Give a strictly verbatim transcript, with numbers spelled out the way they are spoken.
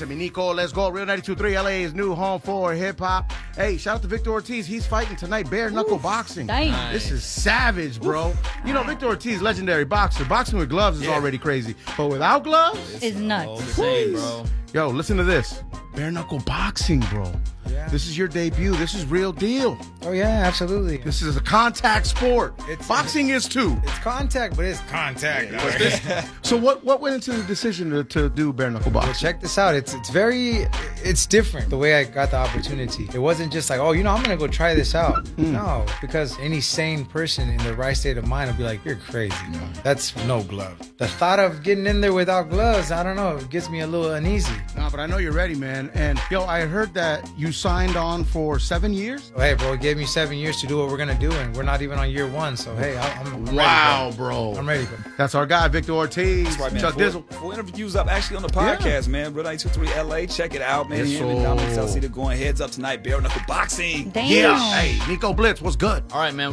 Listen, me, Nico, let's go. Real ninety-two point three, L A's new home for hip-hop. Hey, shout out to Victor Ortiz. He's fighting tonight, bare knuckle Oof, boxing. Nice. This is savage, bro. Oof. You know, Victor Ortiz, legendary boxer. Boxing with gloves is yeah. already crazy. But without gloves? It's nuts. Same, bro. Yo, listen to this. Bare knuckle boxing, bro. Yeah. This is your debut. This is real deal. Oh, yeah, absolutely. This is a contact sport. It's, Boxing it's, is too. It's contact, but it's contact. Yeah, this, so what, what went into the decision to, to do bare knuckle boxing? Well, check this out. It's it's very, it's different the way I got the opportunity. It wasn't just like, oh, you know, I'm going to go try this out. Mm. No, because any sane person in the right state of mind will be like, you're crazy. No, that's no glove. The thought of getting in there without gloves, I don't know, it gets me a little uneasy. No, but I know you're ready, man. And, yo, I heard that you signed on for seven years? Hey, bro, it gave me seven years to do what we're going to do, and we're not even on year one. So, hey, I'm, I'm wow, ready, bro. bro. I'm ready, bro. That's our guy, Victor Ortiz. That's right, man. Chuck full, Dizzle. Full interviews up actually on the podcast, yeah. man. Real ninety-two point three L A. Check it out, man. Yes, Him and Dominic Salcedo going heads up tonight. Bare knuckle boxing. Damn. Yeah. Hey, Nico Blitz, what's good? All right, man.